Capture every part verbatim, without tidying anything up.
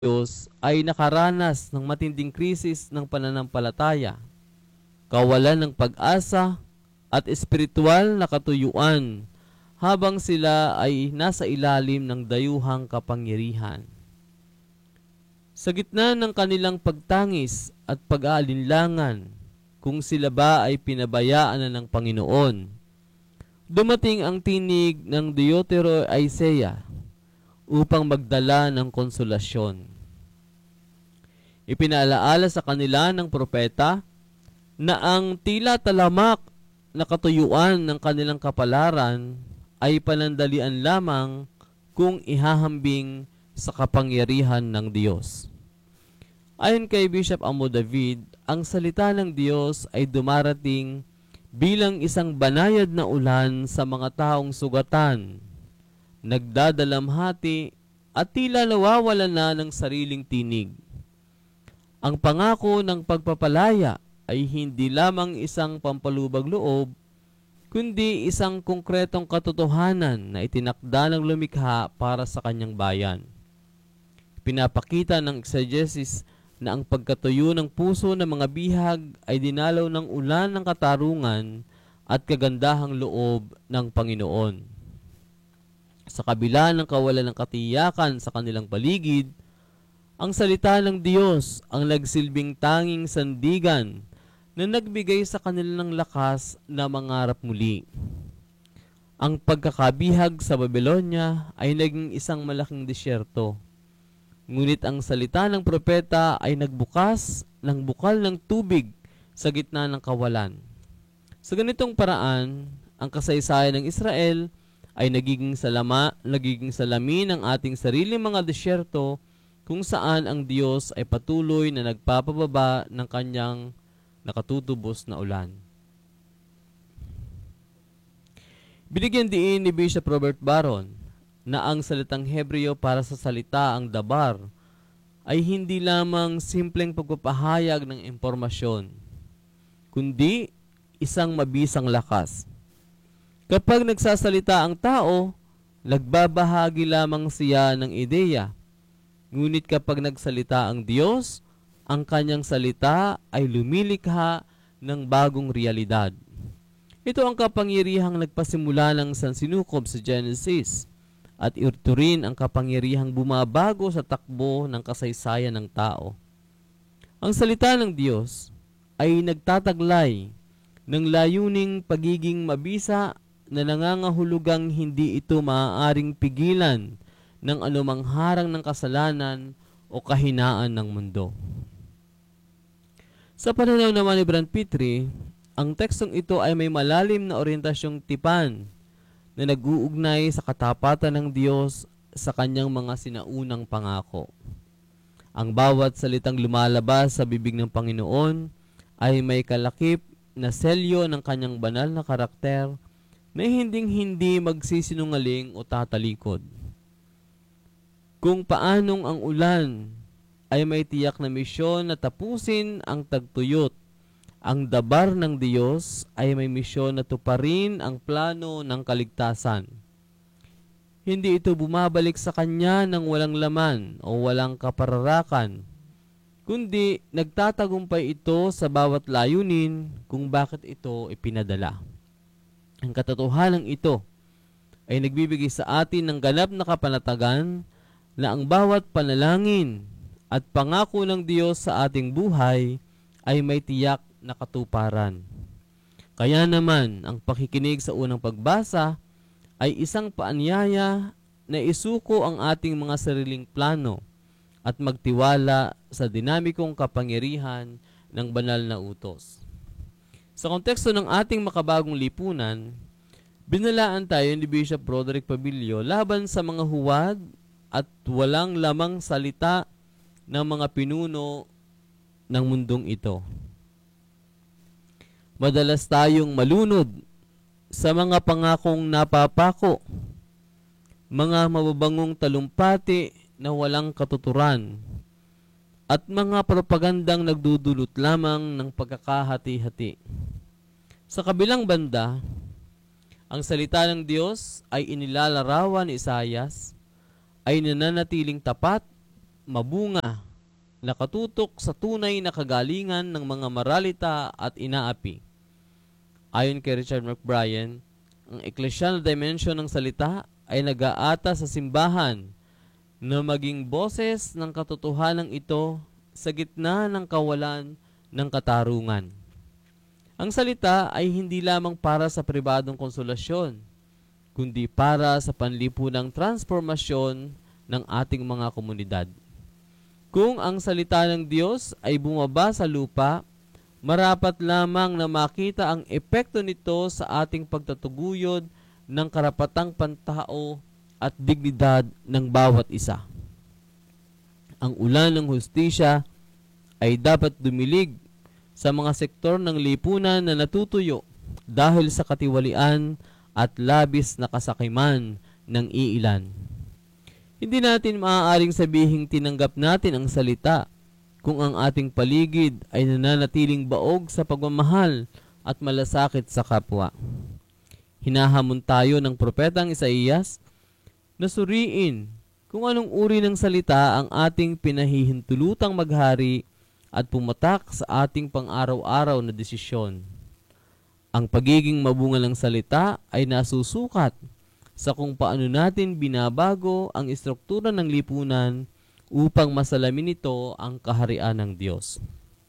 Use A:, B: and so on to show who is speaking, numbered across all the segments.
A: Diyos ay nakaranas ng matinding krisis ng pananampalataya, kawalan ng pag-asa at espiritual na katuyuan habang sila ay nasa ilalim ng dayuhang kapangyarihan. Sa gitna ng kanilang pagtangis at pag-aalinlangan, kung sila ba ay pinabayaan na ng Panginoon, dumating ang tinig ng Deutero Isaiah upang magdala ng konsolasyon. Ipinaalaala sa kanila ng propeta na ang tila talamak na katuyuan ng kanilang kapalaran ay panandalian lamang kung ihahambing sa kapangyarihan ng Diyos. Ayon kay Bishop Amo David, ang salita ng Diyos ay dumarating bilang isang banayad na ulan sa mga taong sugatan, nagdadalamhati at tila nawawala na ng sariling tinig. Ang pangako ng pagpapalaya ay hindi lamang isang pampalubag loob, kundi isang konkretong katotohanan na itinakda ng lumikha para sa kanyang bayan. Pinapakita ng exegesis na ang pagkatuyo ng puso ng mga bihag ay dinalaw ng ulan ng katarungan at kagandahang loob ng Panginoon. Sa kabila ng kawalan ng katiyakan sa kanilang paligid, ang salita ng Diyos ang nagsilbing tanging sandigan na nagbigay sa kanila ng lakas na mangarap muli. Ang pagkakabihag sa Babylonia ay naging isang malaking disyerto. Ngunit ang salita ng propeta ay nagbukas ng bukal ng tubig sa gitna ng kawalan. Sa ganitong paraan, ang kasaysayan ng Israel ay nagiging salama, nagiging salamin ng ating sariling mga disyerto kung saan ang Diyos ay patuloy na nagpapababa ng kanyang nakatutubos na ulan. Binigyan diin ni Bishop Robert Barron na ang salitang Hebreo para sa salita ang dabar ay hindi lamang simpleng pagpapahayag ng impormasyon, kundi isang mabisang lakas. Kapag nagsasalita ang tao, nagbabahagi lamang siya ng ideya. Ngunit kapag nagsalita ang Diyos, ang kanyang salita ay lumilikha ng bagong realidad. Ito ang kapangyarihang nagpasimula ng sansinukob sa Genesis at ito rin ang kapangyarihang bumabago sa takbo ng kasaysayan ng tao. Ang salita ng Diyos ay nagtataglay ng layuning pagiging mabisa na nangangahulugang hindi ito maaaring pigilan ng anumang harang ng kasalanan o kahinaan ng mundo. Sa pananaw naman ni Brand Petrie, ang tekstong ito ay may malalim na orientasyong tipan na nag-uugnay sa katapatan ng Diyos sa kanyang mga sinaunang pangako. Ang bawat salitang lumalabas sa bibig ng Panginoon ay may kalakip na selyo ng kanyang banal na karakter na hinding-hindi magsisinungaling o tatalikod. Kung paanong ang ulan ay may tiyak na misyon na tapusin ang tagtuyot, ang dabar ng Diyos ay may misyon na tuparin ang plano ng kaligtasan. Hindi ito bumabalik sa Kanya ng walang laman o walang kapararakan, kundi nagtatagumpay ito sa bawat layunin kung bakit ito ipinadala. Ang katotohanan ito ay nagbibigay sa atin ng ganap na kapanatagan na ang bawat panalangin at pangako ng Diyos sa ating buhay ay may tiyak na katuparan. Kaya naman, ang pakikinig sa unang pagbasa ay isang paanyaya na isuko ang ating mga sariling plano at magtiwala sa dinamikong kapangyarihan ng banal na utos. Sa konteksto ng ating makabagong lipunan, binalaan tayo ni Bishop Roderick Pabilio laban sa mga huwad at walang lamang salita ng mga pinuno ng mundong ito. Madalas tayong malunod sa mga pangakong napapako, mga mababangong talumpati na walang katuturan, at mga propagandang nagdudulot lamang ng pagkakahati-hati. Sa kabilang banda, ang salita ng Diyos ay inilalarawan ni Isaias ay nananatiling tapat mabunga, nakatutok sa tunay na kagalingan ng mga maralita at inaapi. Ayon kay Richard McBrien, ang ecclesial dimension ng salita ay nag-aata sa simbahan na maging boses ng katotohanan ito sa gitna ng kawalan ng katarungan. Ang salita ay hindi lamang para sa pribadong konsolasyon, kundi para sa panlipunang transformasyon ng ating mga komunidad. Kung ang salita ng Diyos ay bumaba sa lupa, marapat lamang na makita ang epekto nito sa ating pagtatuguyod ng karapatang pantao at dignidad ng bawat isa. Ang ulan ng hustisya ay dapat dumilig sa mga sektor ng lipunan na natutuyo dahil sa katiwalian at labis na kasakiman ng iilan. Hindi natin maaaring sabihing tinanggap natin ang salita kung ang ating paligid ay nananatiling baog sa pagmamahal at malasakit sa kapwa. Hinahamon tayo ng propetang Isaías na suriin kung anong uri ng salita ang ating pinahihintulutang maghari at pumatak sa ating pang-araw-araw na desisyon. Ang pagiging mabunga ng salita ay nasusukat sa kung paano natin binabago ang istruktura ng lipunan upang masalamin nito ang kaharian ng Diyos.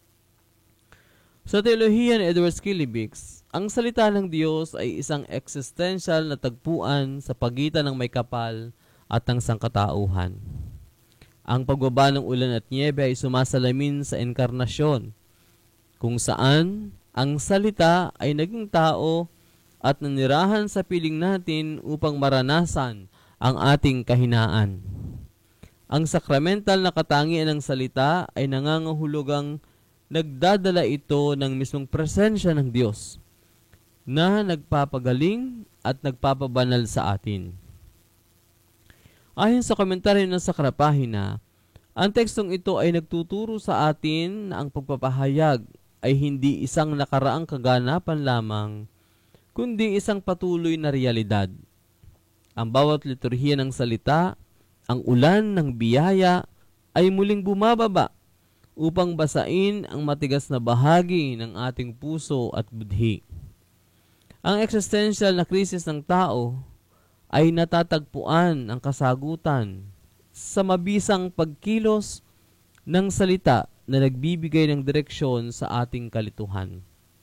A: Sa teolohiya ni Edward Skillibics, ang salita ng Diyos ay isang existential na tagpuan sa pagitan ng may kapal at ng sangkatauhan. Ang pagbaba ng ulan at nyebe ay sumasalamin sa enkarnasyon, kung saan ang salita ay naging tao at nanirahan sa piling natin upang maranasan ang ating kahinaan. Ang sakramental na katangian ng salita ay nangangahulugang nagdadala ito ng mismong presensya ng Diyos na nagpapagaling at nagpapabanal sa atin. Ayon sa komentaryo ng Sakrapahina, ang tekstong ito ay nagtuturo sa atin na ang pagpapahayag ay hindi isang nakaraang kaganapan lamang, kundi isang patuloy na realidad. Ang bawat liturhiya ng salita, ang ulan ng biyaya, ay muling bumababa upang basain ang matigas na bahagi ng ating puso at budhi. Ang existential na krisis ng tao ay natatagpuan ang kasagutan sa mabisang pagkilos ng salita na nagbibigay ng direksyon sa ating kalituhan.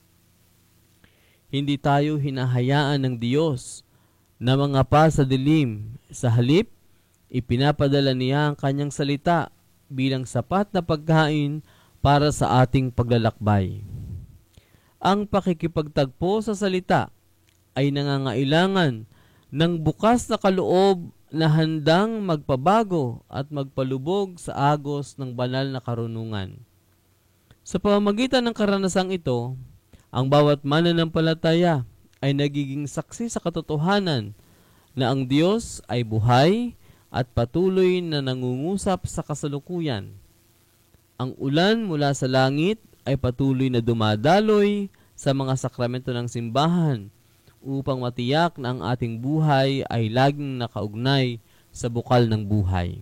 A: Hindi tayo hinahayaan ng Diyos na mangapa sa dilim. Sa halip, ipinapadala niya ang kanyang salita bilang sapat na pagkain para sa ating paglalakbay. Ang pakikipagtagpo sa salita ay nangangailangan ng bukas na kaloob na handang magpabago at magpalubog sa agos ng banal na karunungan. Sa pamamagitan ng karanasang ito, ang bawat mananampalataya ay nagiging saksi sa katotohanan na ang Diyos ay buhay at patuloy na nangungusap sa kasalukuyan. Ang ulan mula sa langit ay patuloy na dumadaloy sa mga sakramento ng simbahan upang matiyak na ang ating buhay ay laging nakaugnay sa bukal ng buhay.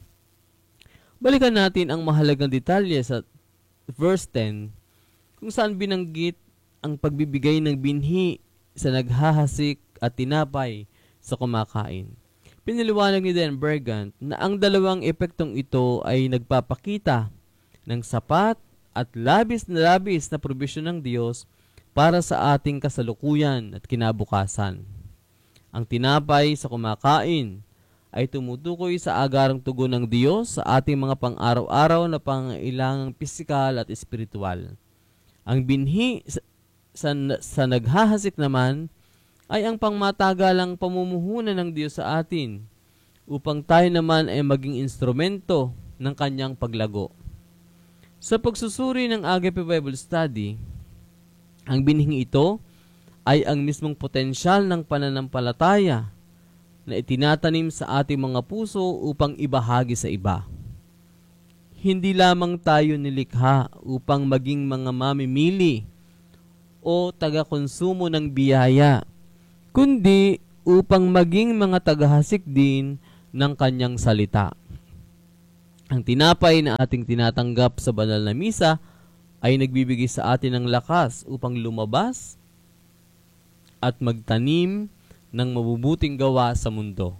A: Balikan natin ang mahalagang detalye sa verse ten, kung saan binanggit ang pagbibigay ng binhi sa naghahasik at tinapay sa kumakain. Piniliwanag ni Dan Bergant na ang dalawang epektong ito ay nagpapakita ng sapat at labis na labis na probisyon ng Diyos para sa ating kasalukuyan at kinabukasan. Ang tinapay sa kumakain ay tumutukoy sa agarang tugon ng Diyos sa ating mga pang-araw-araw na pangailangang pisikal at espiritual. Ang binhi sa, sa, sa naghahasik naman ay ang pangmatagalang pamumuhunan ng Diyos sa atin upang tayo naman ay maging instrumento ng kanyang paglago. Sa pagsusuri ng Agape Bible Study, ang binhing ito ay ang mismong potensyal ng pananampalataya na itinatanim sa ating mga puso upang ibahagi sa iba. Hindi lamang tayo nilikha upang maging mga mamimili o taga-konsumo ng biyaya, kundi upang maging mga tagahasik din ng kanyang salita. Ang tinapay na ating tinatanggap sa banal na misa ay nagbibigay sa atin ng lakas upang lumabas at magtanim ng mabubuting gawa sa mundo.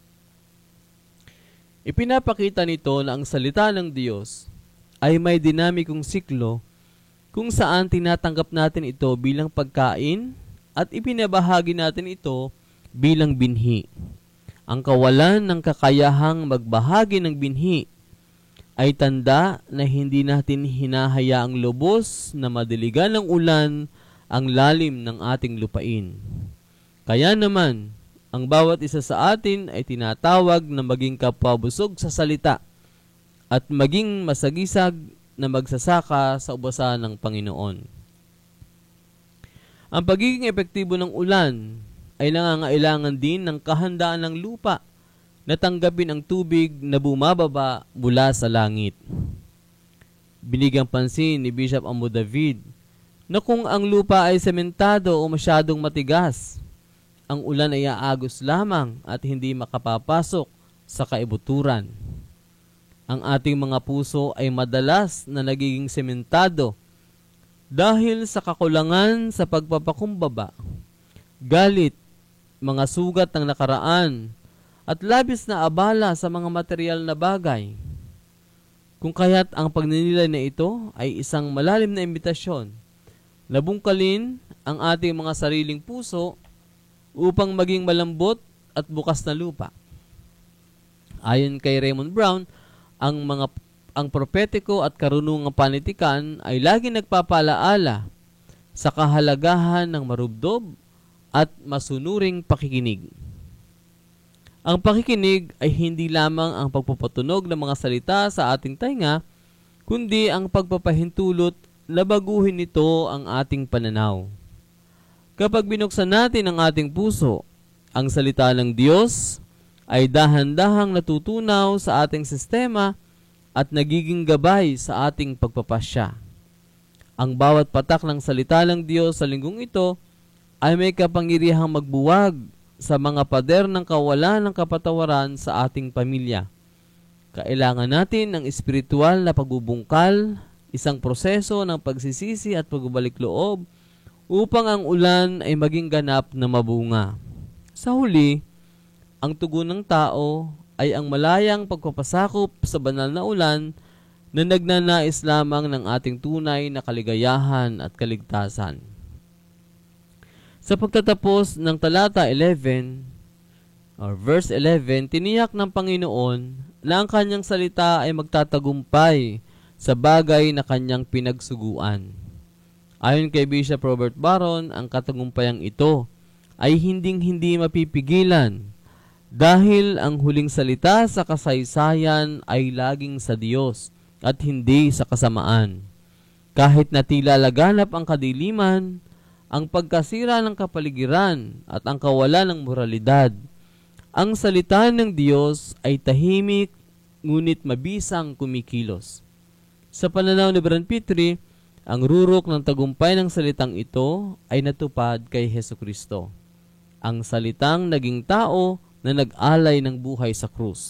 A: Ipinapakita nito na ang salita ng Diyos ay may dinamikong siklo kung saan tinatanggap natin ito bilang pagkain at ipinabahagi natin ito bilang binhi. Ang kawalan ng kakayahang magbahagi ng binhi ay tanda na hindi natin hinahayaang lubos na madiligan ng ulan ang lalim ng ating lupain. Kaya naman, ang bawat isa sa atin ay tinatawag na maging kapabusog sa salita at maging masagisag na magsasaka sa ubasan ng Panginoon. Ang pagiging epektibo ng ulan ay nangangailangan din ng kahandaan ng lupa na tanggapin ang tubig na bumababa mula sa langit. Binigyang pansin ni Bishop Amo David na kung ang lupa ay sementado o masyadong matigas, ang ulan ay aagos lamang at hindi makapapasok sa kaibuturan. Ang ating mga puso ay madalas na nagiging sementado dahil sa kakulangan sa pagpapakumbaba, galit, mga sugat ng nakaraan, at labis na abala sa mga material na bagay. Kung kaya't ang pagninilay na ito ay isang malalim na imbitasyon na bungkalin ang ating mga sariling puso upang maging malambot at bukas na lupa. Ayon kay Raymond Brown, ang mga ang propetiko at karunungang panitikan ay lagi nagpapalaala sa kahalagahan ng marubdob at masunuring pakikinig. Ang pakikinig ay hindi lamang ang pagpapatunog ng mga salita sa ating tainga, kundi ang pagpapahintulot na baguhin nito ang ating pananaw. Kapag binuksan natin ang ating puso, ang salita ng Diyos ay dahan-dahang natutunaw sa ating sistema at nagiging gabay sa ating pagpapasya. Ang bawat patak ng salita ng Diyos sa linggong ito ay may kapangyarihang magbuwag sa mga pader ng kawalan ng kapatawaran sa ating pamilya. Kailangan natin ng espiritual na pagbubungkal, isang proseso ng pagsisisi at pagbabalik loob upang ang ulan ay maging ganap na mabunga. Sa huli, ang tugon ng tao ay ang malayang pagpapasakop sa banal na ulan na nagnanais lamang ng ating tunay na kaligayahan at kaligtasan. Sa pagtatapos ng talata eleven, or verse eleven, tiniyak ng Panginoon na ang kanyang salita ay magtatagumpay sa bagay na kanyang pinagsuguan. Ayon kay Bishop Robert Barron, ang katagumpayang ito ay hinding-hindi mapipigilan dahil ang huling salita sa kasaysayan ay laging sa Diyos at hindi sa kasamaan. Kahit na tila laganap ang kadiliman, ang pagkasira ng kapaligiran at ang kawalan ng moralidad, ang salita ng Diyos ay tahimik ngunit mabisang kumikilos. Sa pananaw ni Brother Petrie, ang rurok ng tagumpay ng salitang ito ay natupad kay Hesukristo, ang salitang naging tao na nag-alay ng buhay sa krus.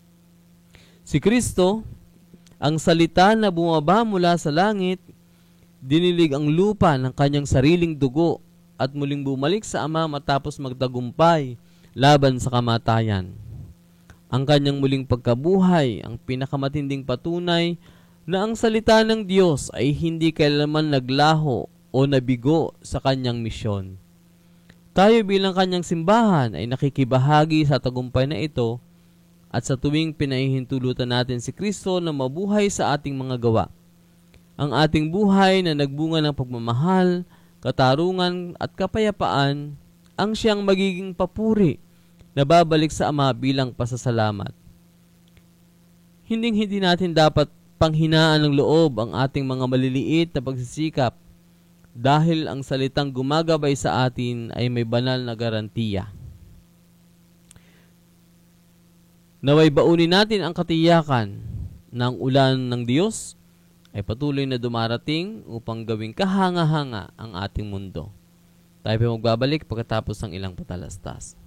A: Si Kristo, ang salita na bumaba mula sa langit, dinilig ang lupa ng kanyang sariling dugo at muling bumalik sa Ama matapos magtagumpay laban sa kamatayan. Ang kanyang muling pagkabuhay ang pinakamatinding patunay na ang salita ng Diyos ay hindi kailanman naglaho o nabigo sa kanyang misyon. Tayo bilang kanyang simbahan ay nakikibahagi sa tagumpay na ito at sa tuwing pinahihintulutan natin si Kristo na mabuhay sa ating mga gawa. Ang ating buhay na nagbunga ng pagmamahal, katarungan at kapayapaan ang siyang magiging papuri na babalik sa Ama bilang pasasalamat. Hinding-hindi natin dapat panghinaan ng loob ang ating mga maliliit na pagsisikap dahil ang salitang gumagabay sa atin ay may banal na garantiya. Naway baunin natin ang katiyakan na ang ulan ng Diyos ay patuloy na dumarating upang gawing kahanga-hanga ang ating mundo. Tayo pa magbabalik pagkatapos ng ilang patalastas.